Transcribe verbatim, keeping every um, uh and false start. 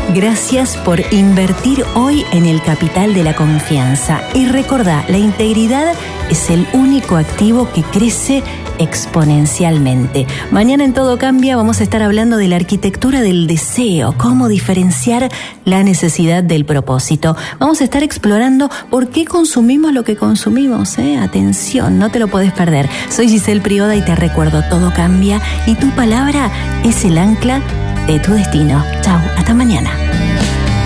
Gracias por invertir hoy en el capital de la confianza. Y recordá, la integridad es el único activo que crece exponencialmente. Mañana en Todo Cambia vamos a estar hablando de la arquitectura del deseo, cómo diferenciar la necesidad del propósito. Vamos a estar explorando por qué consumimos lo que consumimos, ¿eh? Atención, no te lo podés perder. Soy Giselle Prioda y te recuerdo, todo cambia y tu palabra es el ancla de tu destino. Chau, hasta mañana.